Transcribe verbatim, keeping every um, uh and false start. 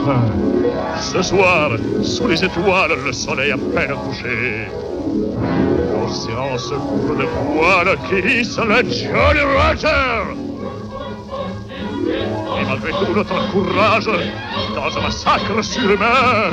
enfin. Ce soir, sous les étoiles, le soleil à peine couché, l'océan se couvre de voiles qui hisse le Jolly Roger. Et malgré tout notre courage, dans un massacre surhumain,